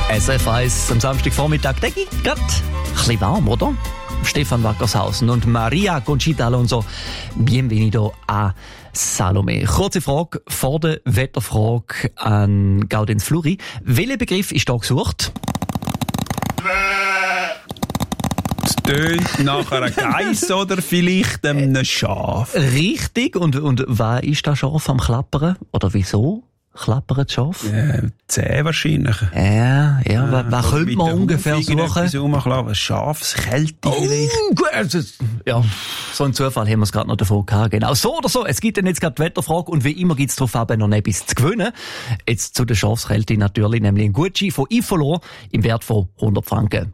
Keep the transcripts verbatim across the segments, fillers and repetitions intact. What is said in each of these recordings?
S R F eins am Samstagvormittag, denke ich, gerade ein bisschen warm, oder? Stefan Wackershausen und Maria Conchita Alonso, bienvenido a Salome. Kurze Frage vor der Wetterfrage an Gaudenz Fluri. Welcher Begriff ist da gesucht? Es tönt nach einer Geiss oder vielleicht einem Schaf. Richtig. Und, und was ist das Schaf am Klappern? Oder wieso klappert das Schaf? Äh, zehn wahrscheinlich. Ja, ja. Was, was Oder könnte mit man der ungefähr Huf irgendetwas suchen? rumklappen, eine Schafskälte Oh, vielleicht. gut, also, ja, so ein Zufall haben wir es gerade noch davon gehabt. Genau. So oder so, es gibt dann jetzt gerade die Wetterfrage und wie immer gibt es darauf aber noch etwas zu gewinnen. Jetzt zu der Schafskälte natürlich, nämlich ein Gutschein von Ifolo im Wert von hundert Franken.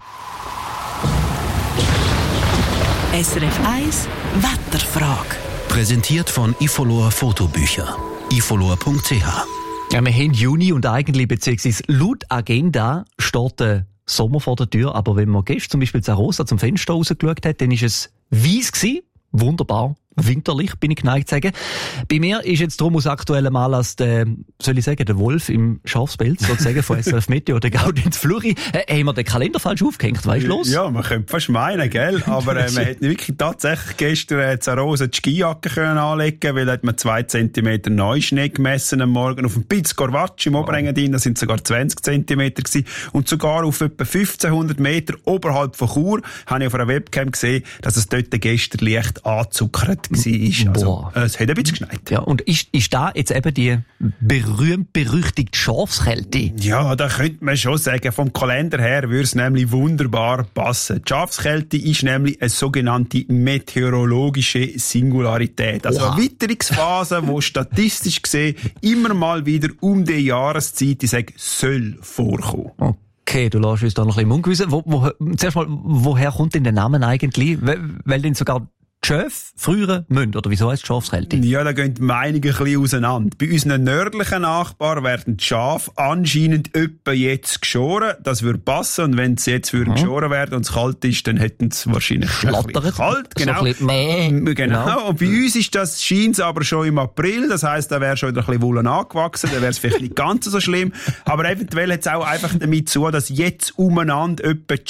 S R F eins Wetterfrage. Präsentiert von Ifolor Fotobücher. ifolor punkt c h. Ja, wir haben Juni und eigentlich, beziehungsweise laut Agenda, steht der Sommer vor der Tür. Aber wenn man gestern zum Beispiel zu Rosa zum Fenster rausgeschaut hat, dann war es weiss gewesen. Wunderbar. Winterlich, bin ich geneigt zu sagen. Bei mir ist jetzt drum aus aktuellem Anlass der, soll ich sagen, der Wolf im Schafspelz, sozusagen, von S R F Meteo, der Gaudenz Fluri. Äh, haben wir den Kalender falsch aufgehängt, weißt du, los? Ja, man könnte fast meinen, gell? Aber äh, man hätte wirklich tatsächlich gestern äh, zu Rosa die Skijacke können anlegen, weil hat man zwei Zentimeter Neuschnee gemessen am Morgen auf dem Piz Corvacci im Oberengadin, das sind sogar zwanzig Zentimeter gewesen. Und sogar auf etwa fünfzehnhundert Meter oberhalb von Chur habe ich auf einer Webcam gesehen, dass es dort gestern leicht angezuckert war. Also, es hat ein bisschen geschneit. Ja, und ist, ist da jetzt eben die berühmt-berüchtigte Schafskälte? Ja, da könnte man schon sagen, vom Kalender her würde es nämlich wunderbar passen. Die Schafskälte ist nämlich eine sogenannte meteorologische Singularität. Also Oha. eine Witterungsphase, die statistisch gesehen immer mal wieder um die Jahreszeit, ich sage, soll vorkommen. Okay, du lässt uns da noch ein bisschen ungewissen. Wo, wo, zuerst mal, woher kommt denn der Name eigentlich? Weil, weil denn sogar die Schäfe früher müssen, oder wieso heisst Schafskälte? Ja, da gehen die Meinungen ein bisschen auseinander. Bei unseren nördlichen Nachbarn werden die Schafe anscheinend etwa jetzt geschoren. Das würde passen. Und wenn sie jetzt würden geschoren werden und es kalt ist, dann hätten sie wahrscheinlich Schlattert. kalt. Genau. So ein bisschen, mäh. genau. Genau. Und bei uns ist das, scheint es aber schon im April. Das heisst, da wäre schon wieder ein bisschen Wolle angewachsen. Da wäre es vielleicht nicht ganz so schlimm. Aber eventuell hat es auch einfach damit zu, dass jetzt umeinander etwa die